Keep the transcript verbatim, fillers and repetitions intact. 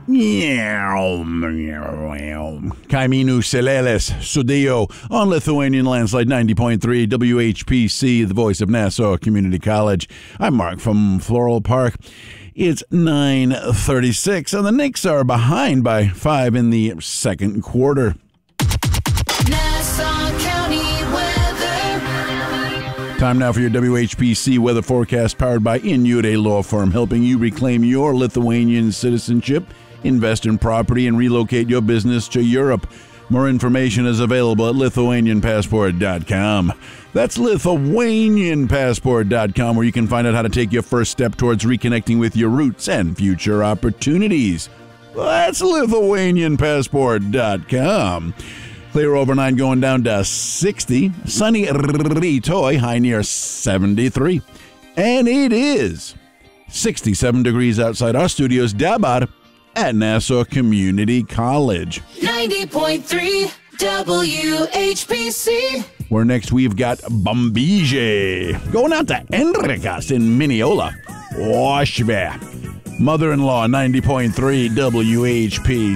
Kaiminu Seleles, Sudeo, on Lithuanian lands like ninety point three W H P C, the voice of Nassau Community College. I'm Mark from Floral Park. It's nine thirty-six, and the Knicks are behind by five in the second quarter. Nassau County weather. Time now for your W H P C weather forecast, powered by Inuit Law Firm, helping you reclaim your Lithuanian citizenship, invest in property, and relocate your business to Europe. More information is available at Lithuanian Passport dot com. That's Lithuanian Passport dot com, where you can find out how to take your first step towards reconnecting with your roots and future opportunities. That's Lithuanian Passport dot com. Clear overnight, going down to sixty. Sunny Rytoj, high near seventy-three. And it is sixty-seven degrees outside our studios, Dabar, at Nassau Community College. ninety point three W H P C. Where next we've got Bombije. Going out to Enrikas in Mineola. Oshve. Mother-in-law, ninety point three W H P